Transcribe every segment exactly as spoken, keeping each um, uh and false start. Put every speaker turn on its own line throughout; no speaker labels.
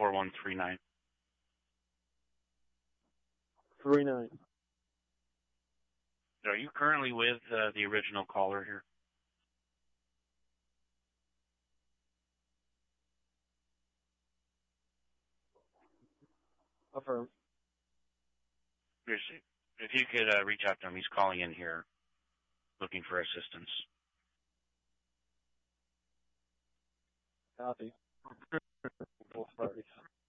four one three nine.
Three nine.
Are you currently with uh, the original caller here?
Affirm.
If you could uh, reach out to him, he's calling in here looking for assistance.
Copy. Both parties.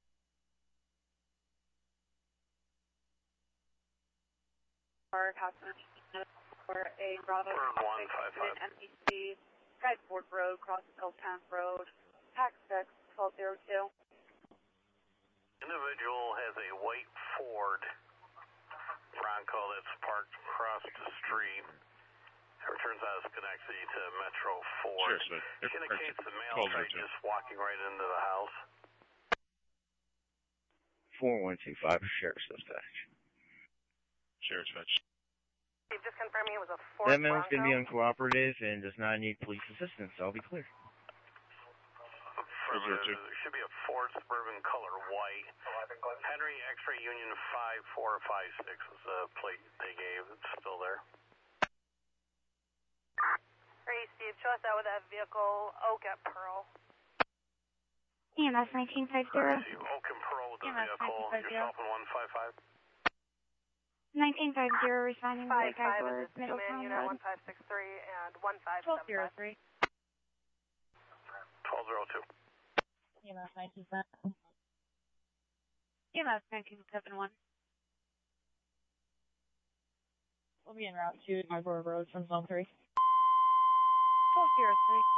Park Hospital for a Bravo
one five five.
M E C, Guideford Road, crosses Old Town Road, Tax X twelve oh two.
Individual has a white Ford Bronco that's parked across the street. It turns out it's connected to Metro Ford.
Sure,
She indicates the male tried just walking right into the house.
four one two five, Sheriff's Dispatch.
Sheriff's Dispatch.
Just confirming it was a Ford
That male's
Bronco.
going to be uncooperative and does not need police assistance. I'll be clear.
Affirmative. There should be a Ford Suburban color white. Henry X-ray Union five four five six is the plate they gave. It's still there.
Hey, Steve, show us out with that vehicle, Oak at Pearl.
E M S nineteen fifty.
I see Oak and Pearl with the vehicle. Yourself in one five five.
nineteen fifty, responding to
five five
Guideford,
is
Middletown
unit
Road.
one five six three and one five
twelve
seven
oh
five.
three.
twelve oh two.
E M S nineteen seven. E M S nineteen seventy-one.
We'll be en route to Guideford Road from Zone three.
twelve oh three.